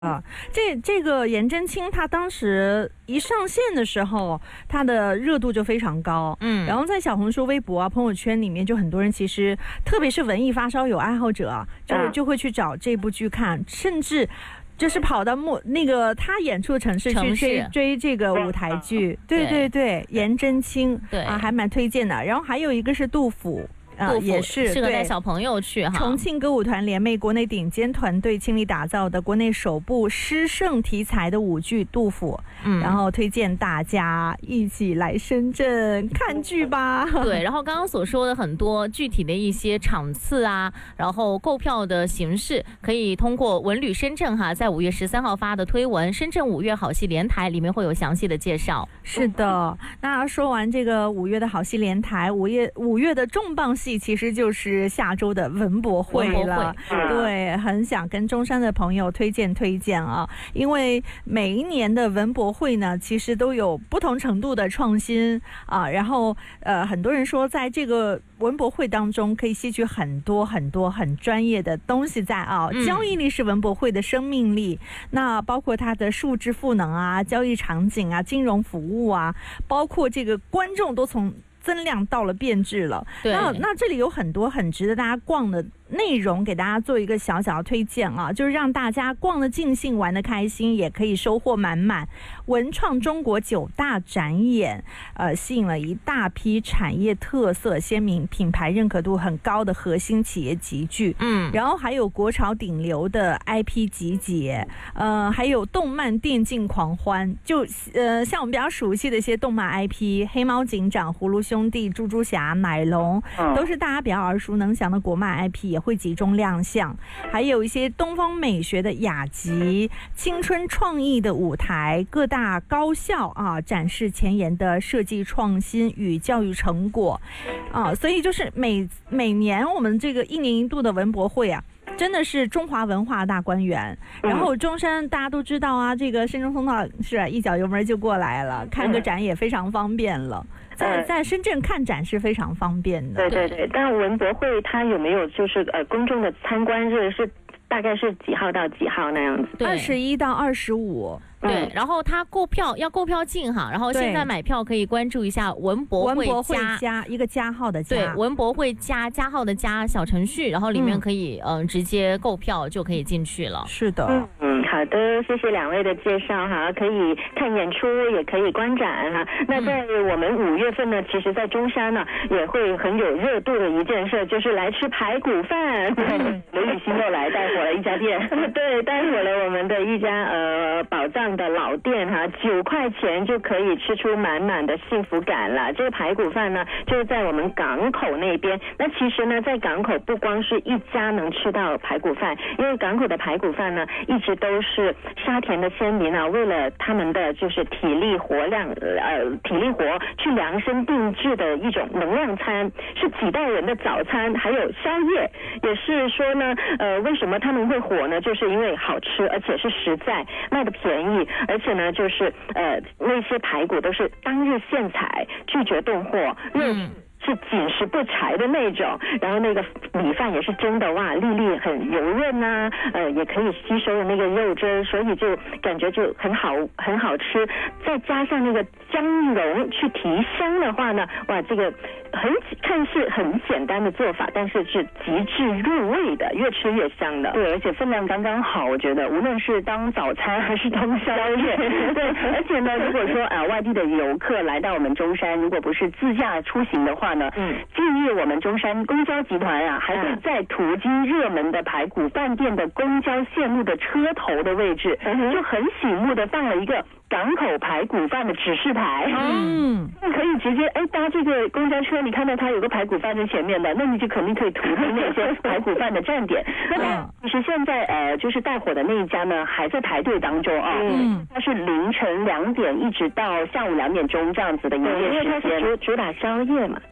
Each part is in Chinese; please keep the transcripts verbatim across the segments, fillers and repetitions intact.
啊，这这个颜真卿他当时一上线的时候，他的热度就非常高，嗯，然后在小红书、微博啊、朋友圈里面，就很多人其实，特别是文艺发烧友爱好者啊，就就会去找这部剧看，甚至就是跑到莫那个他演出的城市去追追这个舞台剧，对对对，颜真卿，对啊，还蛮推荐的。然后还有一个是杜甫。 呃、 也是适合带小朋友去哈。 重庆歌舞团联袂国内顶尖团队倾力打造的国内首部诗圣题材的舞剧《杜甫》，嗯，然后推荐大家一起来深圳看剧吧。 对，然后刚刚所说的很多具体的一些场次啊，然后购票的形式，可以通过文旅深圳哈，在五月十三号发的推文《深圳五月好戏连台》里面会有详细的介绍。 是的，那说完这个五月的好戏连台，五月五月的重磅戏。其实就是下周的文博会了，对，很想跟中山的朋友推荐推荐啊，因为每一年的文博会呢，其实都有不同程度的创新啊，然后呃，很多人说在这个文博会当中可以吸取很多很多很专业的东西在啊，嗯、交易力是文博会的生命力，那包括它的数字赋能啊、交易场景啊、金融服务啊，包括这个观众都从增量到了变质了，那那这里有很多很值得大家逛的内容，给大家做一个小小的推荐啊，就是让大家逛得尽兴、玩得开心，也可以收获满满。文创中国九大展演，呃，吸引了一大批产业特色鲜明、品牌认可度很高的核心企业集聚，嗯，然后还有国潮顶流的 I P 集结，呃，还有动漫电竞狂欢，就呃像我们比较熟悉的一些动漫 I P， 黑猫警长、葫芦兄弟、猪猪侠、奶龙，都是大家比较耳熟能详的国漫 I P， 也会集中亮相，还有一些东方美学的雅集、青春创意的舞台，各大高校啊展示前沿的设计创新与教育成果啊，所以就是每每年我们这个一年一度的文博会啊，真的是中华文化大观园。然后中山大家都知道啊，这个深中通道是、啊、一脚油门就过来了，看个展也非常方便了。在在深圳看展是非常方便的。 对对对，但文博会它有没有就是呃公众的参观日是大概是几号到几号那样子？ 二十一到二十五。 对，然后他购票要购票进哈，然后现在买票可以关注一下文博会加， 文博会加一个加号的加， 对，文博会加加号的加小程序，然后里面可以嗯、呃、直接购票就可以进去了。 是的， 嗯嗯，好的，谢谢两位的介绍哈，可以看演出也可以观展哈。那在我们五月份呢，其实在中山呢也会很有热度的一件事，就是来吃排骨饭。刘雨欣又来带火了一家店，对，带火了我们的一家呃宝藏的老店哈，九块钱就可以吃出满满的幸福感了。这个排骨饭呢，就是在我们港口那边。那其实呢，在港口不光是一家能吃到排骨饭，因为港口的排骨饭呢，一直都是沙田的先民啊，为了他们的就是体力活量呃体力活去量身定制的一种能量餐，是几代人的早餐，还有宵夜。也是说呢，呃，为什么他们会火呢？就是因为好吃，而且是实在，卖的便宜。而且呢，就是呃那些排骨都是当日现采，拒绝冻货，肉是紧实不柴的那种，然后那个米饭也是蒸的哇，粒粒很油润啊，呃也可以吸收的那个肉汁，所以就感觉就很好很好吃。再加上那个姜蓉去提香的话呢，哇，这个很看似很简单的做法，但是是极致入味的，越吃越香的。 对，而且分量刚刚好，我觉得无论是当早餐还是当宵夜，对，而且呢，如果说呃外地的游客来到我们中山，如果不是自驾出行的话呢，嗯，近日我们中山公交集团啊，还会在途经热门的排骨饭店的公交线路的车头的位置，嗯、就很醒目的放了一个港口排骨饭的指示牌，嗯，可以直接哎搭这个公交车，你看到它有个排骨饭在前面的，那你就肯定可以途经那些排骨饭的站点。那其实现在呃就是带火的那一家呢，还在排队当中啊，嗯，它是凌晨两点一直到下午两点钟这样子的营业时间， 因为它是主主打宵夜嘛。 对，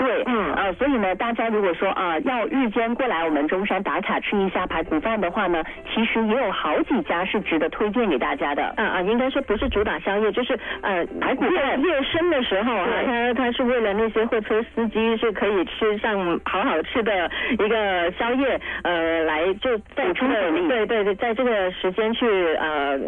对，嗯，呃，所以呢，大家如果说啊、呃、要日间过来我们中山打卡吃一下排骨饭的话呢，其实也有好几家是值得推荐给大家的。 啊啊，应该说不是主打宵夜，就是呃排骨饭夜深的时候啊，它它是为了那些货车司机是可以吃上好好吃的一个宵夜，呃，来就在补充体力， 对对对，在这个时间去呃。